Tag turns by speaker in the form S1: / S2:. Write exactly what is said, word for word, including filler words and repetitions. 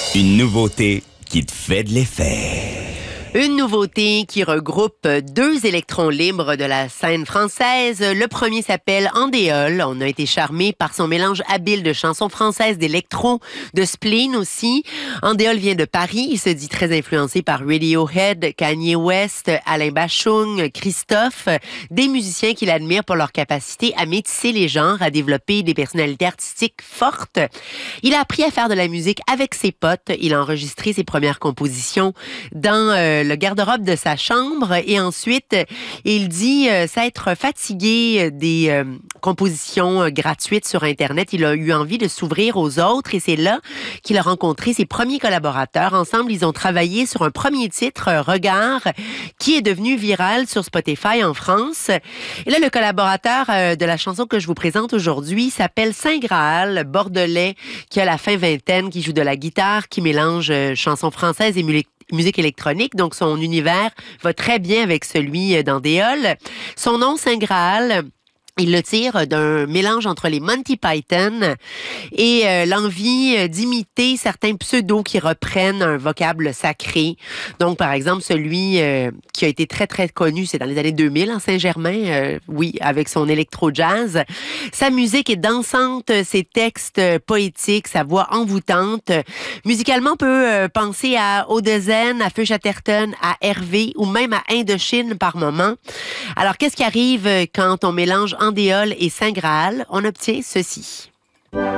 S1: Une nouveauté qui te fait de l'effet.
S2: Une nouveauté qui regroupe deux électrons libres de la scène française. Le premier s'appelle Andéol. On a été charmé par son mélange habile de chansons françaises, d'électro, de spleen aussi. Andéol vient de Paris. Il se dit très influencé par Radiohead, Kanye West, Alain Bachung, Christophe, des musiciens qu'il admire pour leur capacité à métisser les genres, à développer des personnalités artistiques fortes. Il a appris à faire de la musique avec ses potes. Il a enregistré ses premières compositions dans euh, le garde-robe de sa chambre et ensuite, il dit euh, s'être fatigué des euh, compositions euh, gratuites sur Internet. Il a eu envie de s'ouvrir aux autres et c'est là qu'il a rencontré ses premiers collaborateurs. Ensemble, ils ont travaillé sur un premier titre, euh, Regard, qui est devenu viral sur Spotify en France. Et là, le collaborateur euh, de la chanson que je vous présente aujourd'hui s'appelle Saint Graal, bordelais, qui a la fin vingtaine, qui joue de la guitare, qui mélange euh, chansons françaises et musique musique électronique, donc son univers va très bien avec celui d'Andéol. Son nom, Saint Graal, il le tire d'un mélange entre les Monty Python et euh, l'envie d'imiter certains pseudos qui reprennent un vocable sacré. Donc, par exemple, celui euh, qui a été très, très connu, c'est dans les années deux mille, en Saint-Germain, euh, oui, avec son électro-jazz. Sa musique est dansante, ses textes poétiques, sa voix envoûtante. Musicalement, on peut euh, penser à Odezen, à Feu Chatterton, à Hervé ou même à Indochine par moment. Alors, qu'est-ce qui arrive quand on mélange Andéol et Saint Graal? On obtient ceci.